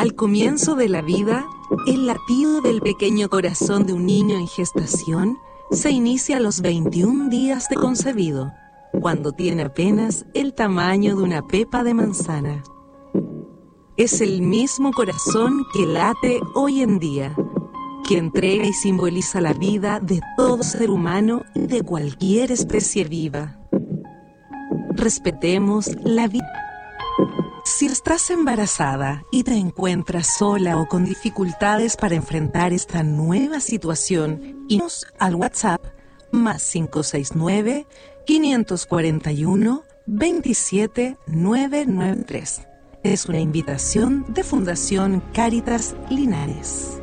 Al comienzo de la vida, el latido del pequeño corazón de un niño en gestación se inicia a los 21 días de concebido, cuando tiene apenas el tamaño de una pepa de manzana. Es el mismo corazón que late hoy en día, que entrega y simboliza la vida de todo ser humano y de cualquier especie viva. Respetemos la vida. Si estás embarazada y te encuentras sola o con dificultades para enfrentar esta nueva situación, inos al WhatsApp +569 541 27 993. Es una invitación de Fundación Cáritas Linares.